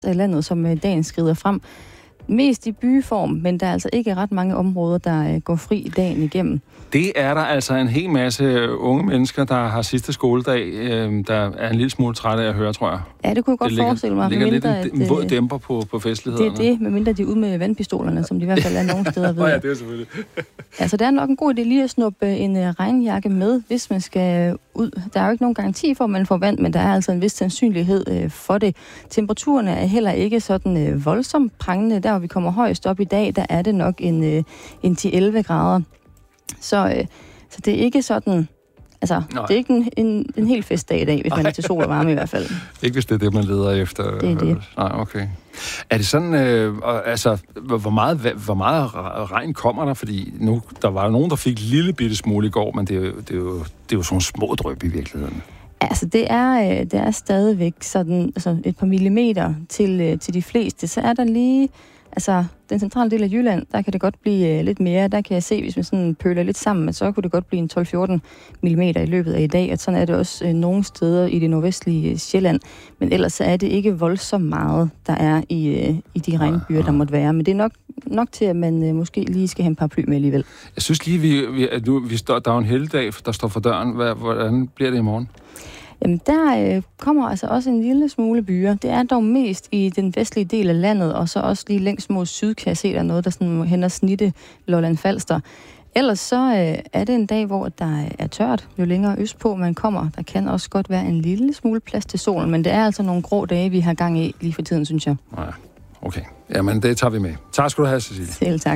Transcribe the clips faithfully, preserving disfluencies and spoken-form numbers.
af landet, som øh, dagen skrider frem. Mest i byform, men der er altså ikke ret mange områder, der øh, går fri dagen igennem. Det er der altså en hel masse unge mennesker, der har sidste skoledag, øh, der er en lille smule trætte af at høre, tror jeg. Ja, det kunne jeg godt ligger, forestille mig. Det ligger lidt mindre, en, en våd dæmper på, på festlighederne. Det er det, medmindre de er ude med vandpistolerne, som de i hvert fald er nogle steder ved. Ja, det er selvfølgelig. Altså, det er nok en god idé lige at snuppe en uh, regnjakke med, hvis man skal ud. Der er jo ikke nogen garanti for, at man får vand, men der er altså en vis sandsynlighed uh, for det. Temperaturerne er heller ikke sådan uh, voldsomt prangende. Der, hvor vi kommer højst op i dag, der er det nok en, uh, en ti til elleve grader. Så, uh, så det er ikke sådan... Altså, Nej. det er ikke en, en, en helt festdag i dag, hvis man er til sol og varme i hvert fald. Ikke hvis det er det, man leder efter. Det er det. Nej, okay. Er det sådan, øh, altså, hvor meget, hvor meget regn kommer der? Fordi nu, der var jo nogen, der fik lille bitte smule i går, men det er jo, det er jo, det er jo sådan små dryp i virkeligheden. Altså, det er, det er stadigvæk sådan, altså et par millimeter til, til de fleste. Så er der lige... Altså, den centrale del af Jylland, der kan det godt blive uh, lidt mere. Der kan jeg se, hvis man sådan pøler lidt sammen, så kunne det godt blive en tolv til fjorten millimeter i løbet af i dag. Og sådan er det også uh, nogle steder i det nordvestlige Sjælland. Men ellers så er det ikke voldsomt meget, der er i, uh, i de regnbyer, der måtte være. Men det er nok, nok til, at man uh, måske lige skal have en paraply med alligevel. Jeg synes lige, vi, vi, at nu, vi står, der er en helligdag, der står for døren. Hvad, hvordan bliver det i morgen? Jamen, der øh, kommer altså også en lille smule byer. Det er dog mest i den vestlige del af landet, og så også lige længst mod syd, kan jeg se, der er noget, der sådan hen og snitte Lolland Falster. Ellers så øh, er det en dag, hvor der er tørt, jo længere østpå man kommer. Der kan også godt være en lille smule plads til solen, men det er altså nogle grå dage, vi har gang i lige for tiden, synes jeg. Ja, okay. Jamen, det tager vi med. Tak skal du have, Cecilie. Selv tak.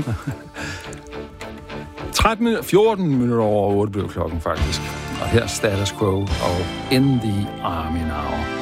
tretten, fjorten minutter over otte blev klokken faktisk. Og her Status Quo og In the Army Now.